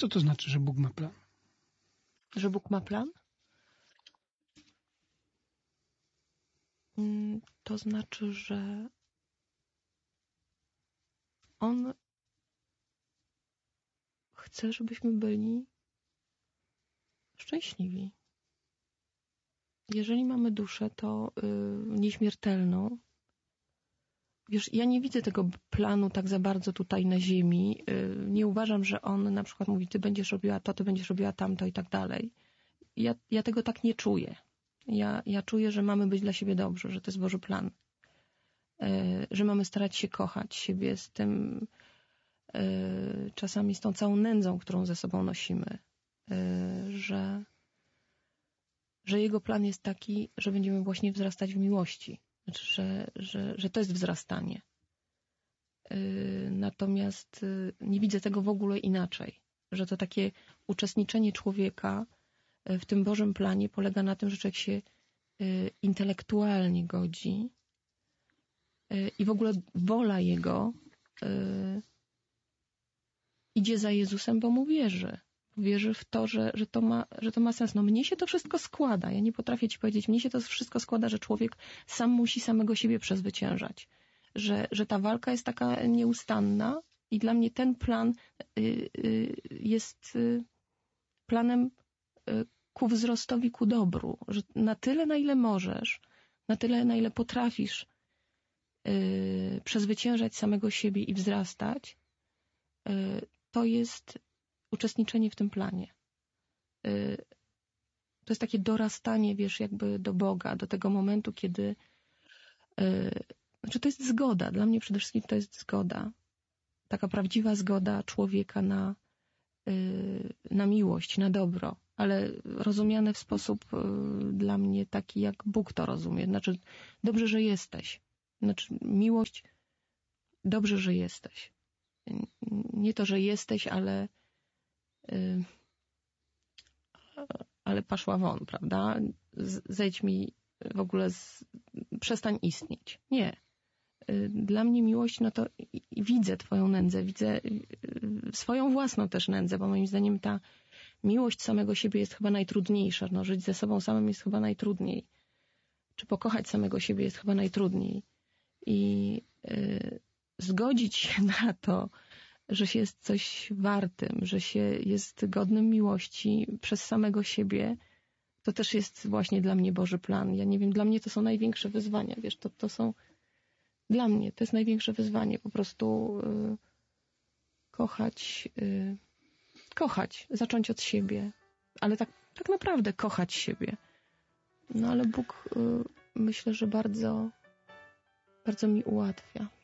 Co to znaczy, że Bóg ma plan? Że Bóg ma plan? To znaczy, że On chce, żebyśmy byli szczęśliwi. Jeżeli mamy duszę, to nieśmiertelną. Wiesz, ja nie widzę tego planu tak za bardzo tutaj na ziemi. Nie uważam, że on na przykład mówi, ty będziesz robiła to, ty będziesz robiła tamto i tak dalej. Ja tego tak nie czuję. Ja czuję, że mamy być dla siebie dobrzy, że to jest Boży plan. Że mamy starać się kochać siebie z tym, czasami z tą całą nędzą, którą ze sobą nosimy. Że Jego plan jest taki, że będziemy właśnie wzrastać w miłości. Znaczy, że to jest wzrastanie. Natomiast nie widzę tego w ogóle inaczej. Że to takie uczestniczenie człowieka w tym Bożym planie polega na tym, że człowiek się intelektualnie godzi i w ogóle wola jego idzie za Jezusem, bo mu wierzy. Wierzy w to, że to ma sens. No mnie się to wszystko składa. Ja nie potrafię ci powiedzieć, mnie się to wszystko składa, że człowiek sam musi samego siebie przezwyciężać. Że ta walka jest taka nieustanna i dla mnie ten plan jest planem ku wzrostowi, ku dobru. Że na tyle, na ile możesz, na tyle, na ile potrafisz przezwyciężać samego siebie i wzrastać, to jest uczestniczenie w tym planie. To jest takie dorastanie, wiesz, jakby do Boga, do tego momentu, kiedy znaczy to jest zgoda. Dla mnie przede wszystkim to jest zgoda. Taka prawdziwa zgoda człowieka na miłość, na dobro, ale rozumiane w sposób dla mnie taki, jak Bóg to rozumie. Znaczy, dobrze, że jesteś. Znaczy, miłość, dobrze, że jesteś. Nie to, że jesteś, ale poszła won, prawda? Zejdź mi w ogóle, przestań istnieć. Nie. Dla mnie miłość, no to widzę twoją nędzę, widzę swoją własną też nędzę, bo moim zdaniem ta miłość samego siebie jest chyba najtrudniejsza. No, żyć ze sobą samym jest chyba najtrudniej. Czy pokochać samego siebie jest chyba najtrudniej. I zgodzić się na to, że się jest coś wartym, że się jest godnym miłości przez samego siebie, to też jest właśnie dla mnie Boży plan. Ja nie wiem, dla mnie to są największe wyzwania, wiesz, to są dla mnie, to jest największe wyzwanie, po prostu kochać, zacząć od siebie, ale tak naprawdę kochać siebie. No ale Bóg myślę, że bardzo, bardzo mi ułatwia.